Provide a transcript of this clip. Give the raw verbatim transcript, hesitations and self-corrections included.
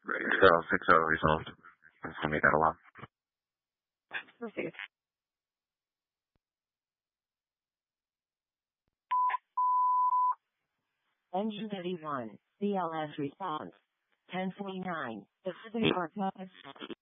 So six oh resolved. Just to make that alarm. Perfect. Engine thirty-one, C L S response. ten forty-nine. The